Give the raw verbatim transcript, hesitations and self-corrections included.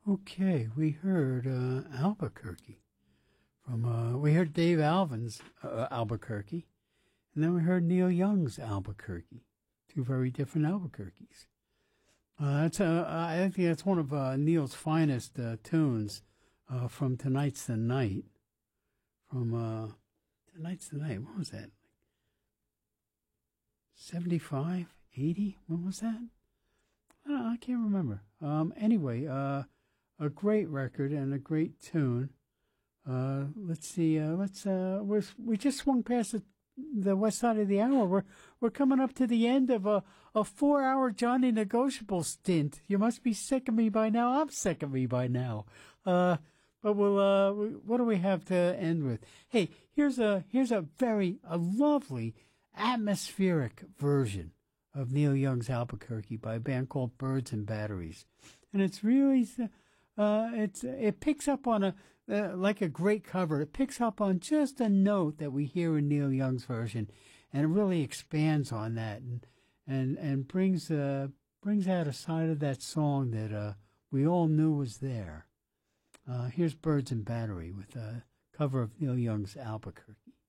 Okay, we heard uh, Albuquerque from. Uh, we heard Dave Alvin's uh, Albuquerque, and then we heard Neil Young's Albuquerque. Two very different Albuquerques. Uh, that's uh, I think that's one of uh, Neil's finest uh, tunes uh, from Tonight's the Night. From uh, Tonight's the Night. What was that? seventy-five, eighty? When was that? Uh, I can't remember. Um, anyway, uh, a great record and a great tune. Uh, let's see. Uh, let's. Uh, we're, we just swung past the, the west side of the hour. We're we're coming up to the end of a, a four-hour Johnny Negotiable stint. You must be sick of me by now. I'm sick of me by now. Uh, but we'll. Uh, we, what do we have to end with? Hey, here's a here's a very a lovely atmospheric version of Neil Young's Albuquerque by a band called Birds and Batteries, and it's really. Uh, it's it picks up on a uh, like a great cover. It picks up on just a note that we hear in Neil Young's version, and it really expands on that and and and brings uh brings out a side of that song that uh we all knew was there. Uh, here's Birds and Battery with a cover of Neil Young's Albuquerque.